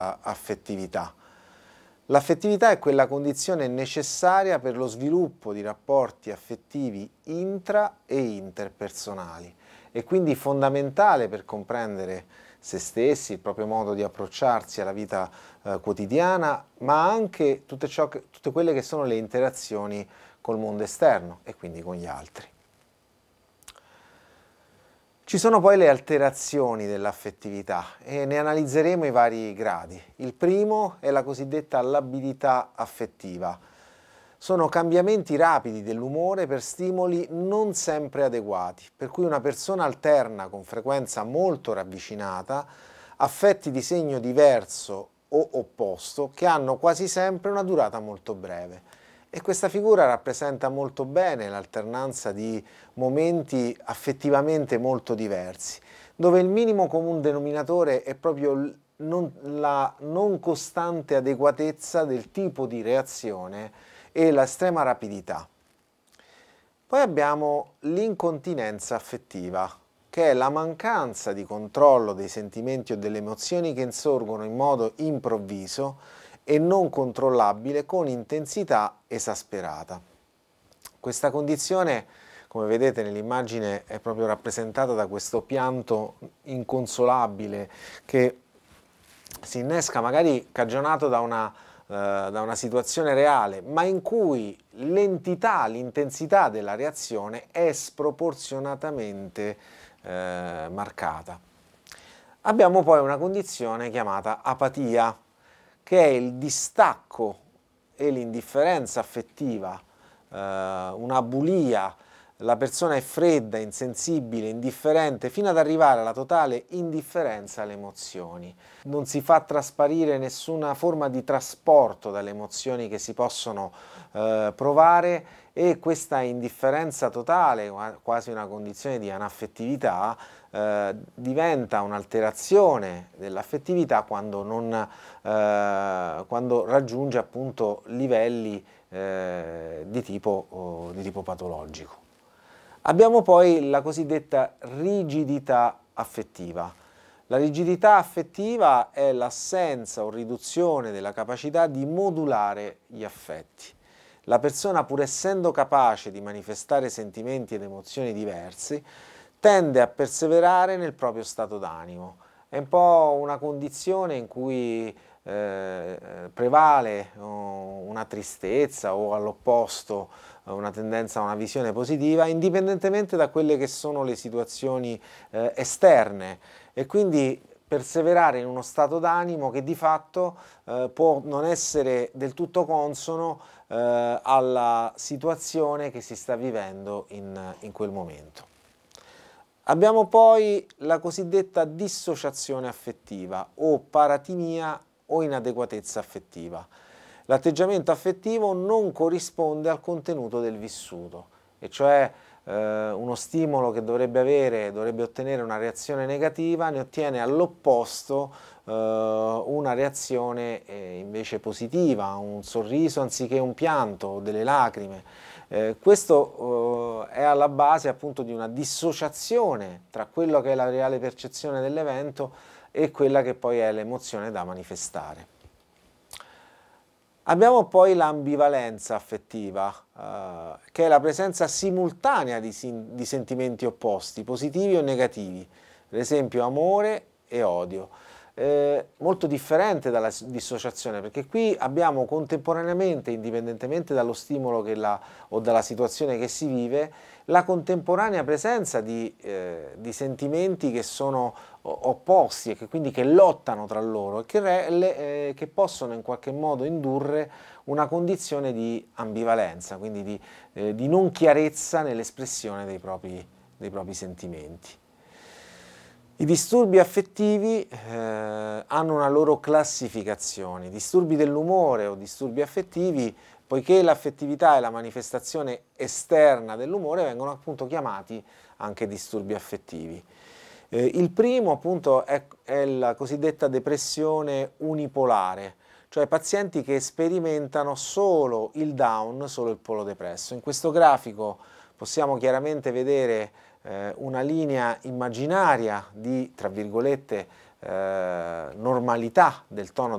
affettività. L'affettività è quella condizione necessaria per lo sviluppo di rapporti affettivi intra e interpersonali e quindi fondamentale per comprendere se stessi, il proprio modo di approcciarsi alla vita quotidiana, ma anche tutte quelle che sono le interazioni col mondo esterno e quindi con gli altri. Ci sono poi le alterazioni dell'affettività e ne analizzeremo i vari gradi. Il primo è la cosiddetta labilità affettiva. Sono cambiamenti rapidi dell'umore per stimoli non sempre adeguati, per cui una persona alterna con frequenza molto ravvicinata affetti di segno diverso o opposto che hanno quasi sempre una durata molto breve. E questa figura rappresenta molto bene l'alternanza di momenti affettivamente molto diversi, dove il minimo comune denominatore è proprio la non costante adeguatezza del tipo di reazione e la estrema rapidità. Poi abbiamo l'incontinenza affettiva, che è la mancanza di controllo dei sentimenti o delle emozioni che insorgono in modo improvviso e non controllabile con intensità esasperata. Questa condizione, come vedete nell'immagine, è proprio rappresentata da questo pianto inconsolabile che si innesca magari cagionato da una situazione reale, ma in cui l'entità, l'intensità della reazione è sproporzionatamente marcata. Abbiamo poi una condizione chiamata apatia, che è il distacco e l'indifferenza affettiva, una bulia, la persona è fredda, insensibile, indifferente, fino ad arrivare alla totale indifferenza alle emozioni. Non si fa trasparire nessuna forma di trasporto dalle emozioni che si possono provare e questa indifferenza totale, quasi una condizione di anaffettività, diventa un'alterazione dell'affettività quando raggiunge appunto livelli di tipo patologico. Abbiamo poi la cosiddetta rigidità affettiva. La rigidità affettiva è l'assenza o riduzione della capacità di modulare gli affetti. La persona, pur essendo capace di manifestare sentimenti ed emozioni diversi, tende a perseverare nel proprio stato d'animo. È un po' una condizione in cui prevale una tristezza o all'opposto una tendenza a una visione positiva, indipendentemente da quelle che sono le situazioni esterne, e quindi perseverare in uno stato d'animo che di fatto può non essere del tutto consono alla situazione che si sta vivendo in quel momento. Abbiamo poi la cosiddetta dissociazione affettiva o paratimia o inadeguatezza affettiva. L'atteggiamento affettivo non corrisponde al contenuto del vissuto, e cioè uno stimolo che dovrebbe ottenere una reazione negativa, ne ottiene all'opposto una reazione invece positiva, un sorriso anziché un pianto o delle lacrime. Questo è alla base appunto di una dissociazione tra quello che è la reale percezione dell'evento e quella che poi è l'emozione da manifestare. Abbiamo poi l'ambivalenza affettiva, che è la presenza simultanea di sentimenti opposti, positivi o negativi, ad esempio amore e odio. Molto differente dalla dissociazione, perché qui abbiamo contemporaneamente, indipendentemente dallo stimolo o dalla situazione che si vive, la contemporanea presenza di sentimenti che sono opposti e che quindi che lottano tra loro e che possono in qualche modo indurre una condizione di ambivalenza, quindi di non chiarezza nell'espressione dei propri sentimenti. I disturbi affettivi hanno una loro classificazione. Disturbi dell'umore o disturbi affettivi, poiché l'affettività è la manifestazione esterna dell'umore, vengono appunto chiamati anche disturbi affettivi. Il primo appunto è la cosiddetta depressione unipolare, cioè pazienti che sperimentano solo il down, solo il polo depresso. In questo grafico possiamo chiaramente vedere una linea immaginaria di, tra virgolette, normalità del tono